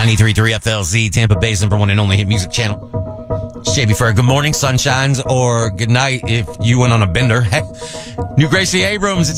93.3 FLZ, Tampa Bay's number one and only hit music channel. It's JB for good morning, sunshines, or good night if you went on a bender. Heck, New Gracie Abrams,